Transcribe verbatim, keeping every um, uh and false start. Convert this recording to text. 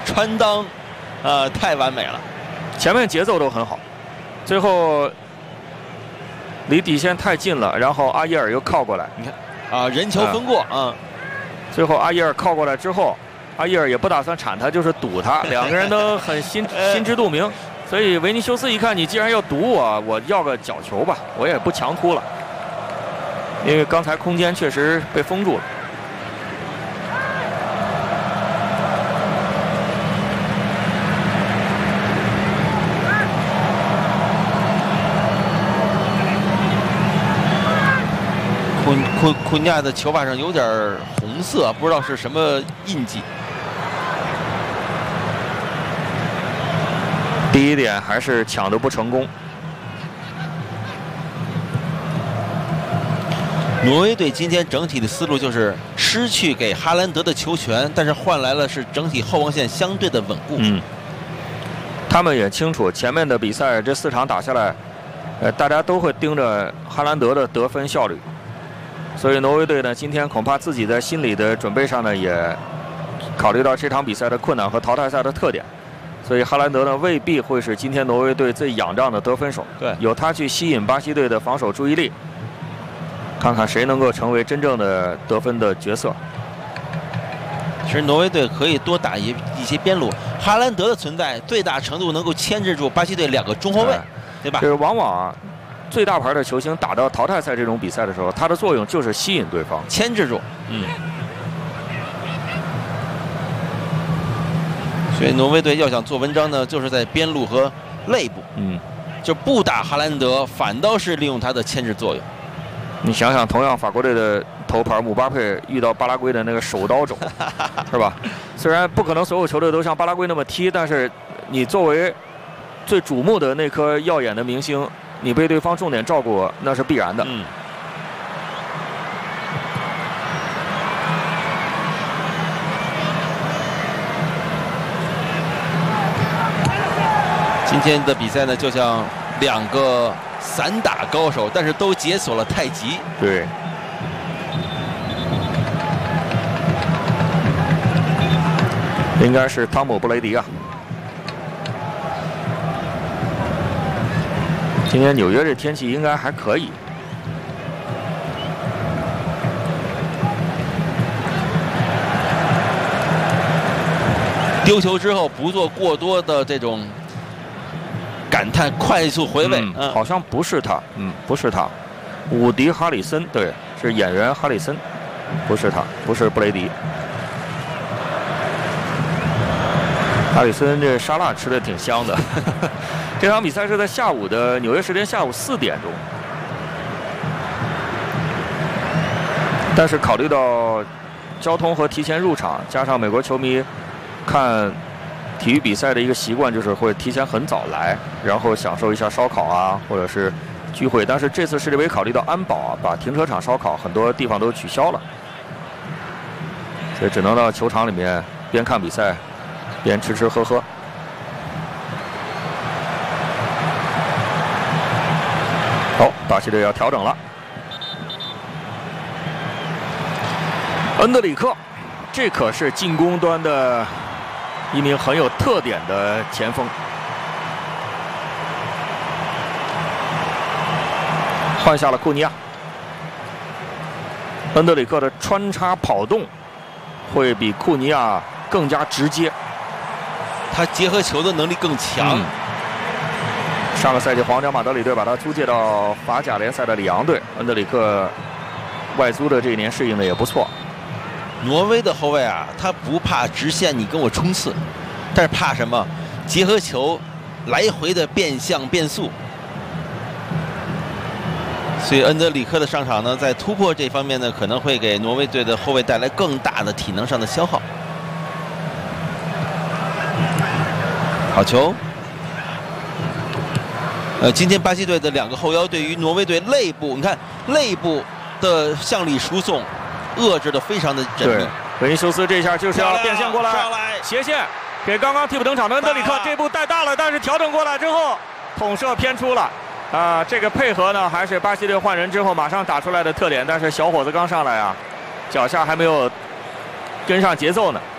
穿裆，呃，太完美了。 前面节奏都很好，最后离底线太近了，然后阿耶尔又靠过来，你看啊，人球分过啊、嗯。 最后阿耶尔靠过来之后，阿耶尔也不打算铲他，就是堵他，两个人都很心心知肚明。所以维尼修斯一看，你既然要堵我，我要个角球吧，我也不强突了，因为刚才空间确实被封住了。 库库库尼亚的球把上有点红色，不知道是什么印记。 第一点还是抢得不成功。 挪威队今天整体的思路就是失去给哈兰德的球权，但是换来了是整体后防线相对的稳固。 嗯，他们也清楚前面的比赛这四场打下来，呃，大家都会盯着哈兰德的得分效率，所以挪威队呢，今天恐怕自己在心理的准备上呢，也考虑到这场比赛的困难和淘汰赛的特点。所以哈兰德呢未必会是今天挪威队最仰仗的得分手， 对， 由他去吸引巴西队的防守注意力，看看谁能够成为真正的得分的角色。 其实挪威队可以多打一一些边路，哈兰德的存在最大程度能够牵制住巴西队两个中后卫，对吧？ 就是往往啊，最大牌的球星打到淘汰赛这种比赛的时候，它的作用就是吸引对方， 牵制住。嗯。所以挪威队要想做文章呢，就是在边路和肋部， 嗯， 就不打哈兰德，反倒是利用他的牵制作用。 你想想，同样法国队的头牌姆巴佩遇到巴拉圭的那个手刀肘，是吧？虽然不可能所有球队都像巴拉圭那么踢，但是你作为最瞩目的那颗耀眼的明星，你被对方重点照顾，那是必然的。 嗯。今天的比赛呢，就像两个散打高手，但是都解锁了太极。 对。应该是汤姆·布雷迪啊。今天纽约这天气应该还可以。 丢球之后不做过多的这种感叹，快速回位。 嗯嗯、好像不是他，嗯，不是他，伍迪·哈里森，对，是演员哈里森，不是他，不是布雷迪。哈里森这沙拉吃的挺香的。这场比赛是在下午的纽约时间下午四点钟，但是考虑到交通和提前入场，加上美国球迷看体育比赛的一个习惯，就是会提前很早来，然后享受一下烧烤啊，或者是聚会。但是这次世界杯考虑到安保啊，把停车场烧烤很多地方都取消了，所以只能到球场里面边看比赛边吃吃喝喝。好，巴西队要调整了。恩德里克，这可是进攻端的一名很有特点的前锋。换下了库尼亚。恩德里克的穿插跑动会比库尼亚更加直接， 他结合球的能力更强。嗯、 上个赛季皇家马德里队把他租借到法甲联赛的里昂队，恩德里克外租的这一年适应的也不错。 挪威的后卫啊，他不怕直线你跟我冲刺，但是怕什么？结合球来回的变向变速。所以恩德里克的上场呢，在突破这方面呢，可能会给挪威队的后卫带来更大的体能上的消耗。好球！呃，今天巴西队的两个后腰对于挪威队肋部，你看肋部的向里输送，遏制的非常的缜密。 维尼修斯这下就是要变线过来，斜线给刚刚替补登场的恩德里克，这步带大了，但是调整过来之后，捅射偏出了。啊、呃，这个配合呢，还是巴西队换人之后马上打出来的特点。但是小伙子刚上来啊，脚下还没有跟上节奏呢。